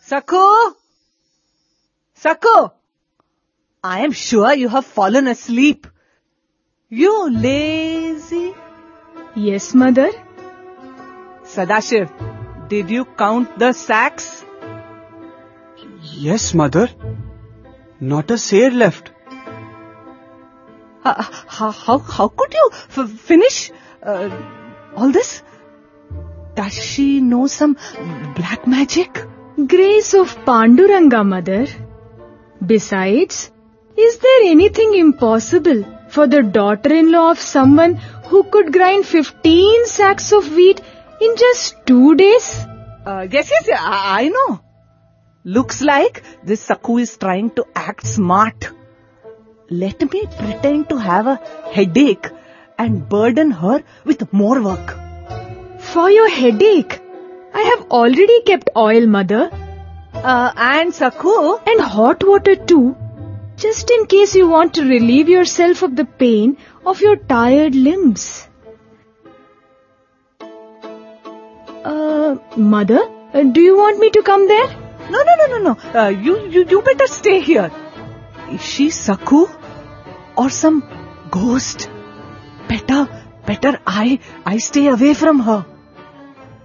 Sakho! Sakho! I am sure you have fallen asleep. You lazy. Yes, mother. Sadashiv, did you count the sacks? Yes, mother. Not a seed left. How could you finish all this? Does she know some black magic? Grace of Panduranga, mother. Besides, is there anything impossible for the daughter-in-law of someone who could grind 15 sacks of wheat in just 2 days? Yes, I know. Looks like this Sakho is trying to act smart. Let me pretend to have a headache and burden her with more work. For your headache, I have already kept oil, mother. And Sakho? And hot water too, just in case you want to relieve yourself of the pain of your tired limbs. Mother, do you want me to come there? No. You better stay here. Is she Sakho or some ghost? Better I stay away from her.